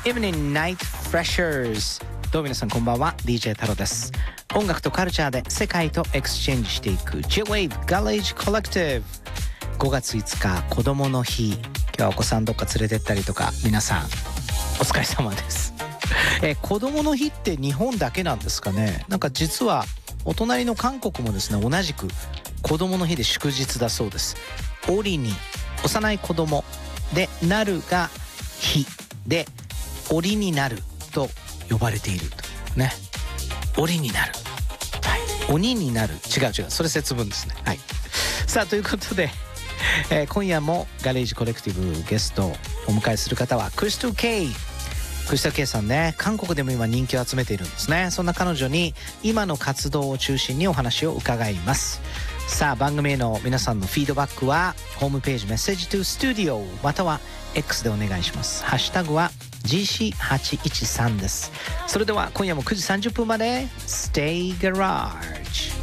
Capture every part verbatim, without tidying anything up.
Evening Night Freshers。どうも皆さんこんばんは、 ディージェー 太郎です。音楽とカルチャーで世界とエクスチェンジしていく J-Wave Garage Collective。 ごがついつか子供の日、今日はお子さんどっか連れてったりとか、皆さんお疲れ様です。え子供の日って日本だけなんですかね。なんか実はお隣の韓国もですね、同じく子供の日で祝日だそうです。オリに幼い子供で、なるが日で鬼になると呼ばれているとね。鬼になる、はい、鬼になる、違う違う、それ節分ですね。はい。さあということで、えー、今夜もガレージコレクティブゲストをお迎えする方はクリストル・ケイ。クリストル・ケイさんね、韓国でも今人気を集めているんですね。そんな彼女に今の活動を中心にお話を伺います。さあ番組への皆さんのフィードバックはホームページメッセージトゥスタジオまたは X でお願いします。ハッシュタグは ジーシーはちいちさん です。それでは今夜もくじさんじゅっぷんまで Stay Garage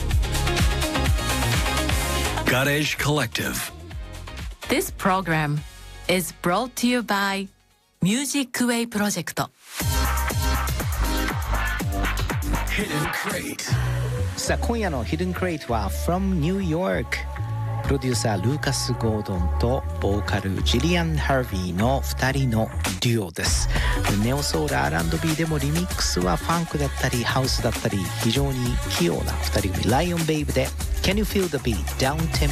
Garage Collective. This program is brought to you by Music Way Project Hidden Crate. さあ今夜の Hidden Crate は From New York。プロデューサールーカス・ゴードンとボーカルジリアン・ハービーのふたりのデュオです。ネオソウル アールアンドビー でもリミックスはファンクだったりハウスだったり非常に器用なふたり組。ライオンベイブで Can You Feel the Beat Down Tempo